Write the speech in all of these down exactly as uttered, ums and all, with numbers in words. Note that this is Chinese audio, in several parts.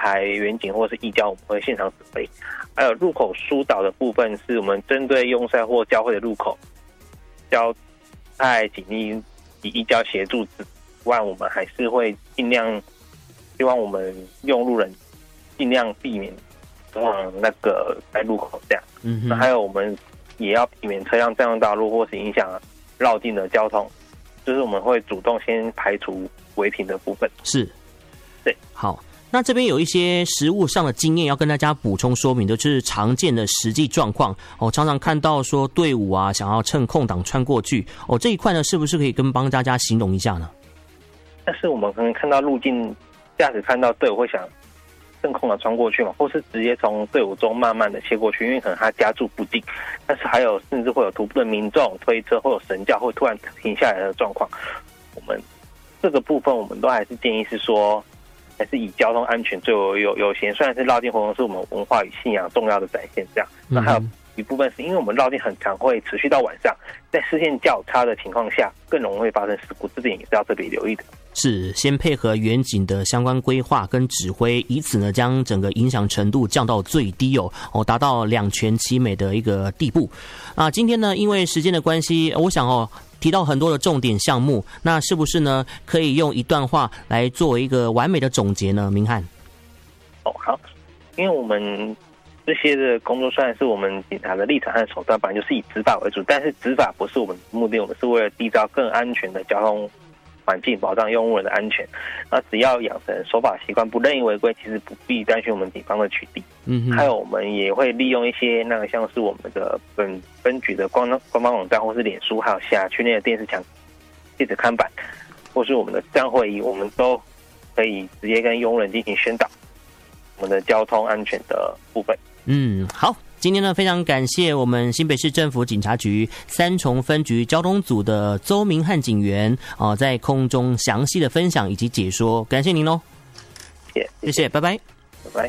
排远景或是义交，我们会现场指挥。还有入口疏导的部分，是我们针对用赛或交会的入口，交太紧密以义交协助之外，我们还是会尽量希望我们用路人尽量避免往那个在路口这样。嗯，那还有我们也要避免车辆占用道路或是影响绕境的交通，就是我们会主动先排除违停的部分。 是， 对， 好。那这边有一些实务上的经验要跟大家补充说明的，就是常见的实际状况哦。常常看到说队伍啊想要趁空档穿过去哦，这一块呢是不是可以跟帮大家形容一下呢？ 但是我们可能看到路径驾驶看到队伍会想趁空档穿过去嘛，或是直接从队伍中慢慢的切过去，因为可能它加速不定。但是还有甚至会有徒步的民众推车或有神教会突然停下来的状况。我们这个部分我们都还是建议是说，还是以交通安全最为有优先。虽然是绕境活动是我们文化与信仰重要的展现，这样，那还有一部分是因为我们绕境很常会持续到晚上，在视线较差的情况下，更容易会发生事故，这点也是要特别留意的。 是先配合远景的相关规划跟指挥，以此呢将整个影响程度降到最低哦，哦达到两全其美的一个地步。啊，今天呢因为时间的关系，我想哦。提到很多的重点项目，那是不是呢可以用一段话来作为一个完美的总结呢？明翰。 哦，好，因为我们这些的工作虽然是我们警察的立场和手段，本来就是以执法为主，但是执法不是我们的目的，我们是为了缔造更安全的交通环境，保障用户人的安全。那只要养成守法习惯，不任意违规，其实不必担心我们警方的取缔。嗯，还有我们也会利用一些那个像是我们的本分局的官官方网站，或是脸书，还有辖区内的电视墙、电子看板，或是我们的视障会议，我们都可以直接跟用户人进行宣导我们的交通安全的部分。嗯， 好。今天呢，非常感谢我们新北市政府警察局三重分局交通组的周明翰警员哦、呃，在空中详细的分享以及解说，感谢您喽， 谢谢， 谢谢，拜拜， 拜拜。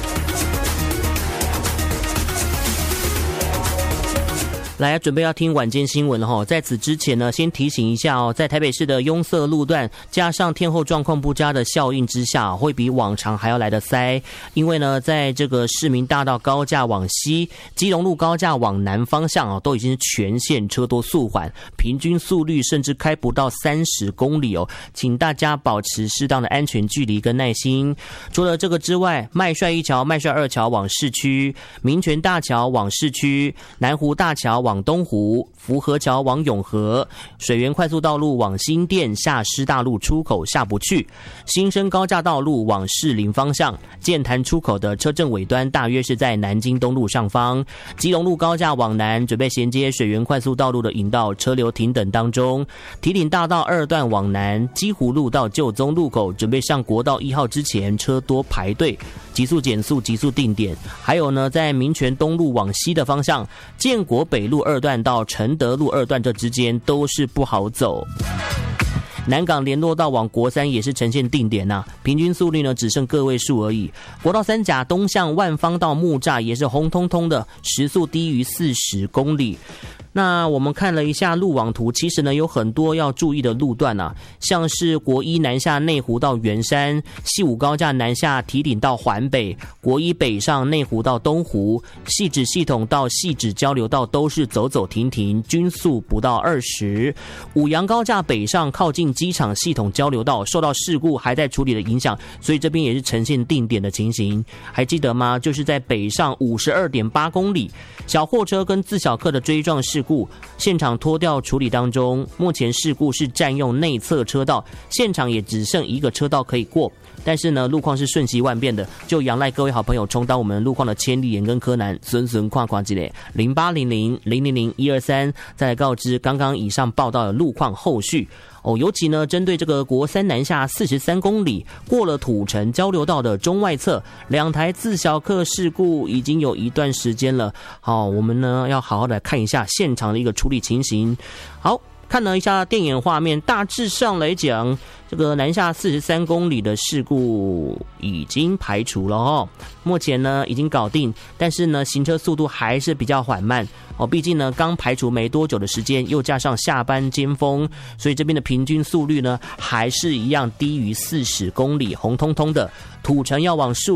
来，准备要听晚间新闻了哈。在此之前呢，先提醒一下哦，在台北市的拥塞路段，加上天候状况不佳的效应之下，会比往常还要来得塞。因为呢，在这个市民大道高架往西、基隆路高架往南方向啊，都已经是全线车多速缓，平均速率甚至开不到三十公里哦。请大家保持适当的安全距离跟耐心。除了这个之外，麦帅一桥、麦帅二桥往市区，民权大桥往市区，南湖大桥往往东湖，福和桥往永和，水源快速道路往新店下师大路出口下不去，新生高架道路往士林方向，剑潭出口的车阵尾端大约是在南京东路上方，基隆路高架往南准备衔接水源快速道路的引道车流停等当中，堤顶大道二段往南，基湖路到旧宗路口准备上国道一号之前车多排队，急速减速急速定点。还有呢，在民权东路往西的方向，建国北路二段到承德路二段这之间都是不好走。南港联络道往国三也是呈现定点啊，平均速率呢只剩个位数而已。国道三甲东向万方到木栅也是红彤彤的，时速低于四十公里。那我们看了一下路网图，其实呢有很多要注意的路段啊，像是国一南下内湖到圆山，西武高架南下堤顶到环北，国一北上内湖到东湖，汐止系统到汐止交流道都是走走停停，均速不到二十。五杨高架北上靠近机场系统交流道受到事故还在处理的影响，所以这边也是呈现定点的情形。还记得吗？就是在北上 五十二点八公里，小货车跟自小客的追撞事故现场拖吊处理当中，目前事故是占用内侧车道，现场也只剩一个车道可以过，但是呢路况是瞬息万变的，就仰赖各位好朋友充当我们路况的千里眼跟柯南，孙孙跨跨之类零八零零零零零一二三，再来告知刚刚以上报道的路况后续哦。尤其呢针对这个国三南下四十三公里过了土城交流道的中外侧，两台自小客事故已经有一段时间了。好，我们呢要好好的看一下现场的一个处理情形。好，看了一下电影画面，大致上来讲，这个南下四十三公里的事故已经排除了哦，目前呢已经搞定，但是呢行车速度还是比较缓慢哦，毕竟呢刚排除没多久的时间，又加上下班尖峰，所以这边的平均速率呢还是一样低于四十公里，红彤彤的。土城要往树